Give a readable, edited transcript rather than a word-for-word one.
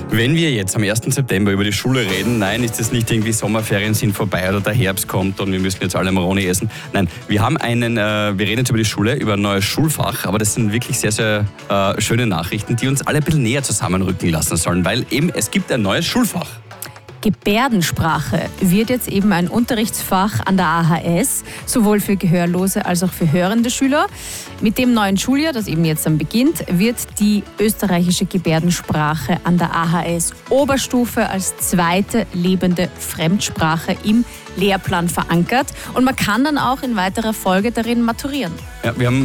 Wenn wir jetzt am 1. September über die Schule reden, nein, ist es nicht irgendwie Sommerferien sind vorbei oder der Herbst kommt und wir müssen jetzt alle Maroni essen. Nein, wir reden jetzt über die Schule, über ein neues Schulfach, aber das sind wirklich sehr, sehr schöne Nachrichten, die uns alle ein bisschen näher zusammenrücken lassen sollen, weil eben es gibt ein neues Schulfach. Gebärdensprache wird jetzt eben ein Unterrichtsfach an der AHS, sowohl für Gehörlose als auch für hörende Schüler. Mit dem neuen Schuljahr, das eben jetzt dann beginnt, wird die österreichische Gebärdensprache an der AHS Oberstufe als zweite lebende Fremdsprache im Lehrplan verankert und man kann dann auch in weiterer Folge darin maturieren. Ja, wir haben